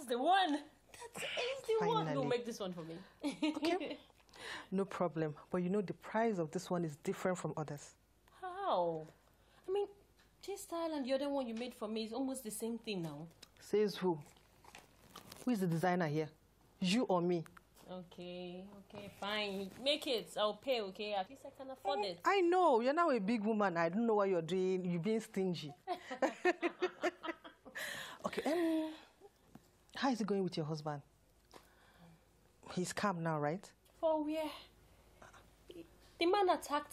That's the one. That is the one. Finally. No, make this one for me. Okay. No problem. But you know the price of this one is different from others. How? I mean, this style and the other one you made for me is almost the same thing now. Says who? Who is the designer here? You or me? Okay, fine. Make it. I'll pay, okay? At least I can afford it. I know. You're now a big woman. I don't know what you're doing. You're being stingy. Okay, how is it going with your husband? He's calm now, right? For where? The man attacked